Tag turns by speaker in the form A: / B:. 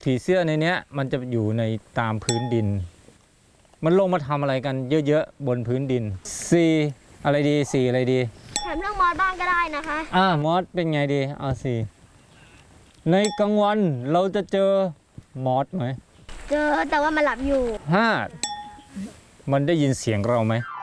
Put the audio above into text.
A: ผีเสื้อในเนี้ยมันจะอยู่ในตามพื้นดินมันลงมาทำอะไรกันเยอะๆบนพื้นดิน4อะไรดี4อะไรดี
B: ถามเรื่องมอสบ้างก็ได้นะคะ
A: มอสเป็นไงดี4ในกลางวันเราจะเจอมอสไหม
B: เจอแต่ว่ามันหลับอยู่
A: 5มันได้ยินเสียงเราไหม